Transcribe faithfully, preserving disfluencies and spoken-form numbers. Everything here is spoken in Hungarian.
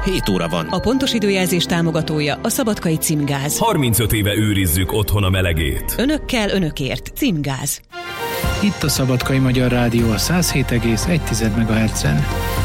hét óra van. A pontos időjelzés támogatója a Szabadkai Címgáz. harmincöt éve őrizzük otthon a melegét. Önökkel, önökért. Címgáz. Itt a Szabadkai Magyar Rádió a száz hét egész egy megahertzen.